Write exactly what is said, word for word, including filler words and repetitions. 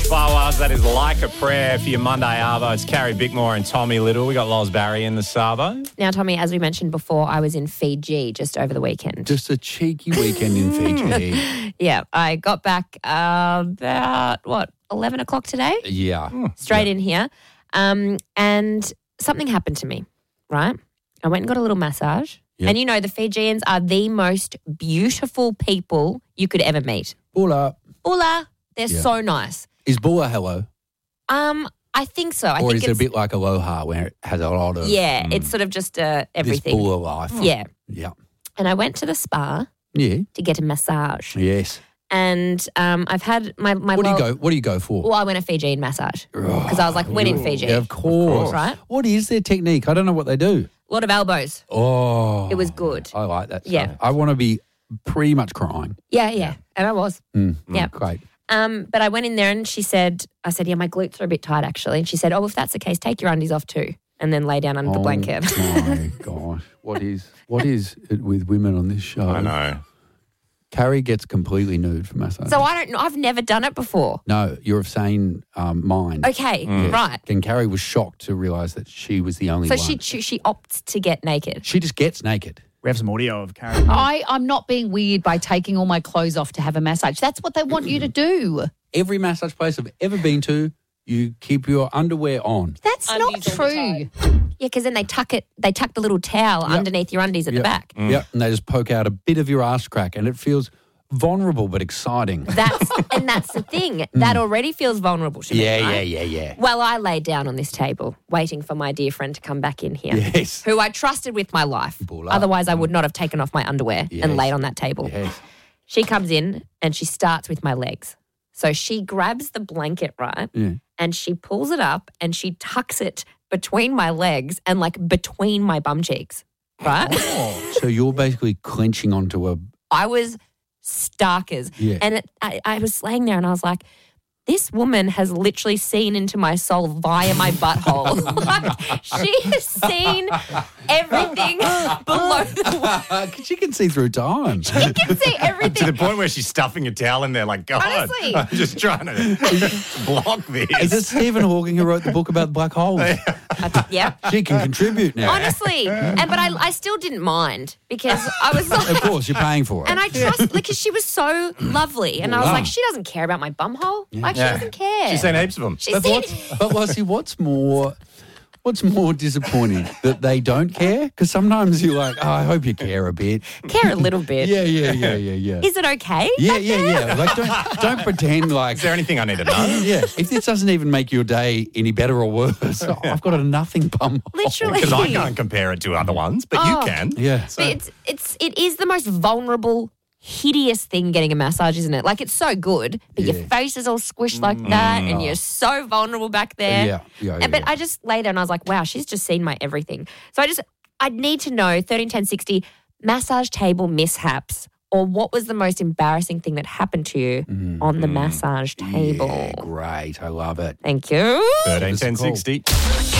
Flowers, that is Like a Prayer for your Monday Arvo. It's Carrie Bickmore and Tommy Little. We got Loz Barry in the Savo. Now, Tommy, as we mentioned before, I was in Fiji just over the weekend. Just a cheeky weekend in Fiji. Yeah, I got back uh, about, what, eleven o'clock today? Yeah. Straight in here. Um, and something happened to me, right? I went and got a little massage. Yep. And you know, the Fijians are the most beautiful people you could ever meet. Bula. Bula, they're Yeah. so nice. Is Bula hello? Um, I think so. I or think is it a it's, bit like Aloha where it has a lot of yeah, mm, it's sort of just uh, this everything. Bula life? Yeah. Yeah. And I went to the spa Yeah. to get a massage. Yes. And um, I've had my, my What do you well- go? What do you go for? Well, I went a Fijian massage because I was like, when in Fiji. Yeah, of course. Right? What is their technique? I don't know what they do. A lot of elbows. Oh. It was good. I like that stuff. Yeah. I want to be pretty much crying. Yeah, yeah. And I was. Mm, Yeah. Great. Um, but I went in there and she said, I said, yeah, my glutes are a bit tight actually. And she said, oh, if that's the case, take your undies off too and then lay down under the Oh, blanket. my gosh. What is what is it with women on this show? I know. Carrie gets completely nude for massage. So I don't know. I've never done it before. No, you're of sane um, mind. Okay, right. And Carrie was shocked to realise that she was the only So one. she, she she opts to get naked. She just gets naked. We have some audio of Carrie. I, I'm not being weird by taking all my clothes off to have a massage. That's what they want you to do. Every massage place I've ever been to, you keep your underwear on. That's not true. Yeah, because then they tuck it. They tuck the little towel Yep. underneath your undies at Yep. the back. Yep, and they just poke out a bit of your ass crack and it feels vulnerable but exciting. That's and that's the thing. That already feels vulnerable to me. Yeah, right? yeah, yeah, yeah. Well, I laid down on this table waiting for my dear friend to come back in here. Yes. Who I trusted with my life. Bula. Otherwise, I would not have taken off my underwear Yes. and laid on that table. Yes. She comes in and she starts with my legs. So she grabs the blanket, right? Yeah. And she pulls it up and she tucks it between my legs and like between my bum cheeks, right? So you're basically clenching onto a... I was starkers. Yeah. And it, I, I was laying there and I was like, this woman has literally seen into my soul via my butthole. Like, she has seen everything below the She can see through time. She can see To everything. the point where she's stuffing a towel in there like, God, Honestly. I'm just trying to block this. Is it Stephen Hawking who wrote the book about black holes? Yeah. She can contribute now. Honestly. And but I, I still didn't mind because I was Of like, course, you're paying for it. and I trust, because she was so lovely. And I was Wow. like, she doesn't care about my bum hole. Like, Yeah. she doesn't care. She's seen heaps of them. She's But seen what's, but Lassie, what's more, what's more disappointing that they don't care? Because sometimes you're like, oh, I hope you care a bit. care a little bit. Yeah, yeah, yeah, yeah, yeah. Is it okay? Yeah, yeah, yeah. Like, don't don't pretend like. Is there anything I need to know? Yeah, if this doesn't even make your day any better or worse, oh, I've got a nothing bum. hole. Literally. Because I can't compare it to other ones, but Oh. you can. Yeah. But it's it's it is the most vulnerable, hideous thing getting a massage, isn't it? Like, it's so good, but your Yeah. face is all squished like that, and you're so vulnerable back there. Yeah, yeah, And- yeah, But yeah. I just lay there and I was like, wow, she's just seen my everything. So I just I need to know thirteen ten sixty massage table mishaps, or what was the most embarrassing thing that happened to you on the massage table? Yeah, great. I love it. Thank you. thirteen Give us a ten call. sixty.